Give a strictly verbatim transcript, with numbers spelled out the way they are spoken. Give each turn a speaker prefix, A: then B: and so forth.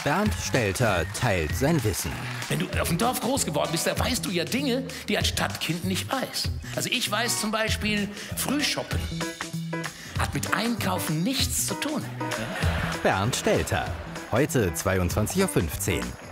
A: Bernd Stelter teilt sein Wissen.
B: Wenn du auf dem Dorf groß geworden bist, da weißt du ja Dinge, die ein Stadtkind nicht weiß. Also ich weiß zum Beispiel, Frühshoppen hat mit Einkaufen nichts zu tun.
A: Bernd Stelter. Heute zweiundzwanzig Uhr fünfzehn.